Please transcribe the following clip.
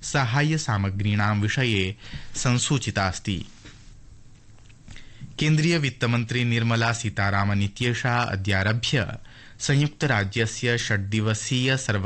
साहाय्यसामग्रीणां विषये संसूचितास्ति। केन्द्रीय वित्तमन्त्री निर्मला सीतारामन इत्येषा अद्यारभ्य संयुक्तराज्यस्य 6 दिवसीय